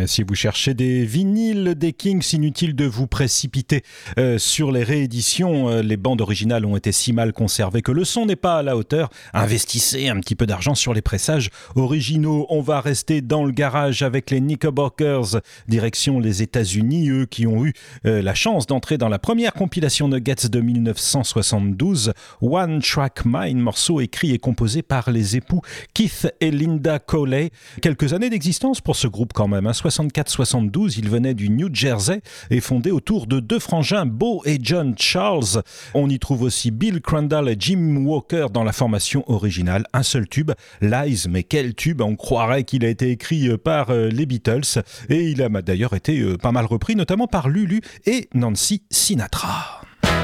Si vous cherchez des vinyles des Kings, inutile de vous précipiter sur les rééditions. Les bandes originales ont été si mal conservées que le son n'est pas à la hauteur. Investissez un petit peu d'argent sur les pressages originaux. On va rester dans le garage avec les Knickerbockers, direction les États-Unis, eux qui ont eu la chance d'entrer dans la première compilation Nuggets de 1972. One Track Mind, morceau écrit et composé par les époux Keith et Linda Coley. Quelques années d'existence pour ce groupe quand même, 64-72, il venait du New Jersey et fondé autour de deux frangins, Beau et John Charles. On y trouve aussi Bill Crandall et Jim Walker dans la formation originale. Un seul tube, Lies, mais quel tube, on croirait qu'il a été écrit par les Beatles et il a d'ailleurs été pas mal repris, notamment par Lulu et Nancy Sinatra.